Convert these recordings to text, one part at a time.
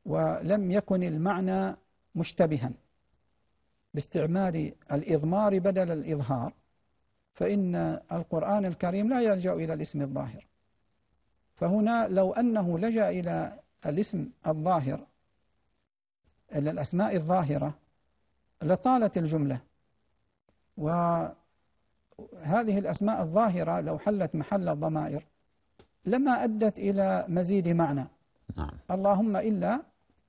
ولم يكن المعنى مشتبها باستعمال الإضمار بدل الإظهار، فإن القرآن الكريم لا يلجأ إلى الاسم الظاهر. فهنا لو أنه لجأ إلى الاسم الظاهر، إلى الأسماء الظاهرة، لطالت الجملة، وهذه الأسماء الظاهرة لو حلت محل الضمائر لما أدت إلى مزيد معنى. اللهم إلا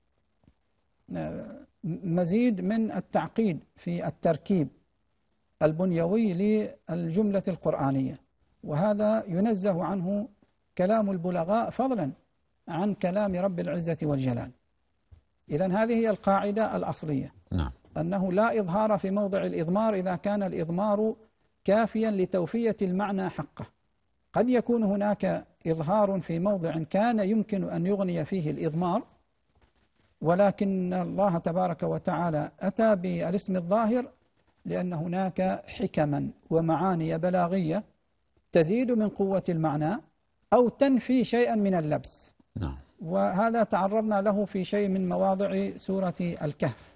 مزيد من التعقيد في التركيب البنيوي للجملة القرآنية، وهذا ينزه عنه كلام البلغاء فضلا عن كلام رب العزة والجلال. إذن هذه هي القاعدة الأصلية، أنه لا إظهار في موضع الإضمار إذا كان الإضمار كافيا لتوفية المعنى حقه. قد يكون هناك إظهار في موضع كان يمكن أن يغني فيه الإضمار، ولكن الله تبارك وتعالى أتى بالاسم الظاهر لأن هناك حكما ومعاني بلاغية تزيد من قوة المعنى أو تنفي شيئا من اللبس. وهذا تعرضنا له في شيء من مواضع سورة الكهف.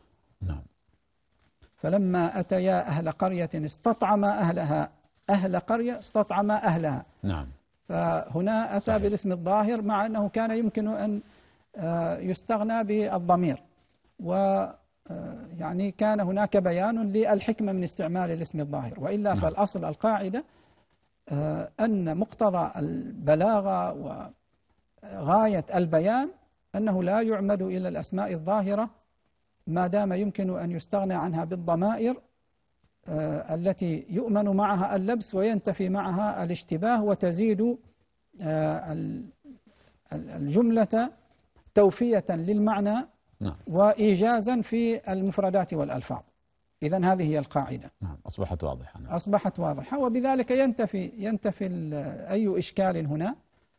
فلما أتيا أهل قرية استطعما أهلها، أهل قرية استطعما أهلها. فهنا أتى بالاسم الظاهر مع أنه كان يمكن أن يستغنى بالضمير، ويعني كان هناك بيان للحكمة من استعمال الاسم الظاهر. وإلا فالأصل القاعدة أن مقتضى البلاغة وغاية البيان أنه لا يعمد إلى الأسماء الظاهرة ما دام يمكن أن يستغنى عنها بالضمائر التي يؤمن معها اللبس وينتفي معها الاشتباه، وتزيد الجملة توفية للمعنى وإيجازا في المفردات والألفاظ. إذن هذه هي القاعدة. أصبحت واضحة. أصبحت واضحة، وبذلك ينتفي أي إشكال هنا.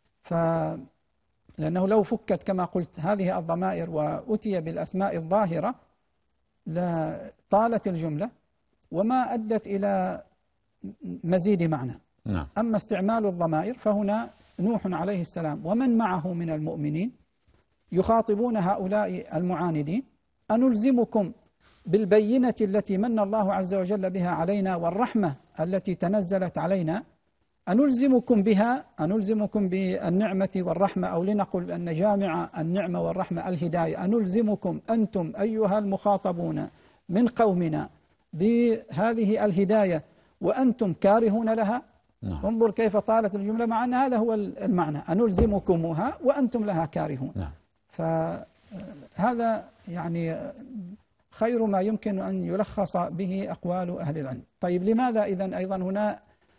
لأنه لو فكت كما قلت هذه الضمائر وأتي بالأسماء الظاهرة لطالت الجملة وما أدت إلى مزيد معنى. أما استعمال الضمائر فهنا نوح عليه السلام ومن معه من المؤمنين يخاطبون هؤلاء المعاندين: أنلزمكم بالبينة التي من الله عز وجل بها علينا والرحمة التي تنزلت علينا، أنلزمكم بها، أنلزمكم بالنعمة والرحمة، أو لنقل أن جامع النعمة والرحمة الهداية، أنلزمكم أنتم أيها المخاطبون من قومنا بهذه الهداية وأنتم كارهون لها. انظر كيف طالت الجملة مع أن هذا هو المعنى، أنلزمكمها وأنتم لها كارهون. فهذا يعني خير ما يمكن أن يلخص به أقوال أهل العلم. طيب لماذا إذن أيضا هنا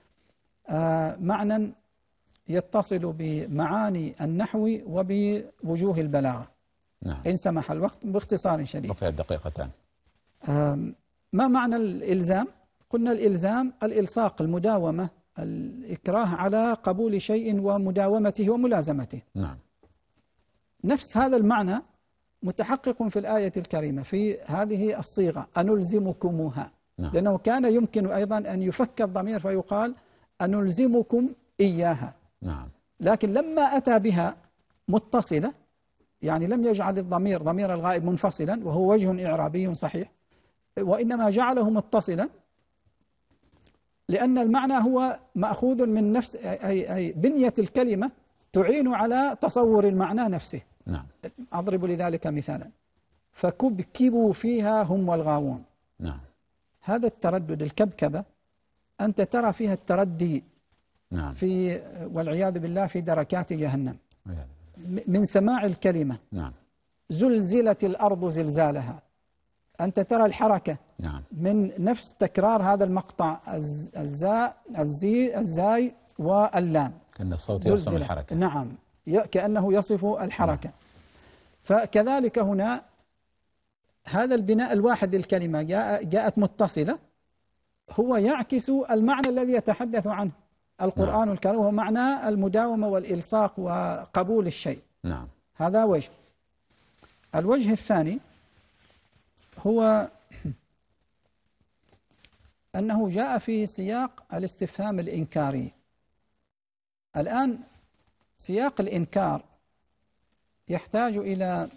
معنى يتصل بمعاني النحو وبوجوه البلاغة؟ إن سمح الوقت باختصار شديد. بقي دقيقتان. ما معنى الإلزام؟ قلنا الإلزام الإلصاق، المداومة، الإكراه على قبول شيء ومداومته وملازمته. نفس هذا المعنى متحقق في الآية الكريمة في هذه الصيغة: أنلزمكمها. لأنه كان يمكن أيضا أن يفك الضمير فيقال أنلزمكم إياها. لكن لما أتى بها متصلة، يعني لم يجعل الضمير ضمير الغائب منفصلا وهو وجه إعرابي صحيح، وإنما جعله متصلا لأن المعنى هو مأخوذ من نفس أي بنية الكلمة تعين على تصور المعنى نفسه. أضرب لذلك مثالا: فكبكبوا فيها هم والغاوون. هذا التردد، الكبكبة، أنت ترى فيها التردي في والعياذ بالله في دركات جهنم من سماع الكلمة. زلزلت الأرض زلزالها، أنت ترى الحركة من نفس تكرار هذا المقطع، الزاي واللام، كأن الصوت يصف الحركة. نعم، كأنه يصف الحركة. فكذلك هنا هذا البناء الواحد للكلمة جاءت متصلة، هو يعكس المعنى الذي يتحدث عنه القرآن الكريم، هو معنى المداومة والإلصاق وقبول الشيء. هذا وجه. الوجه الثاني هو أنه جاء في سياق الاستفهام الإنكاري. الآن سياق الإنكار يحتاج إلى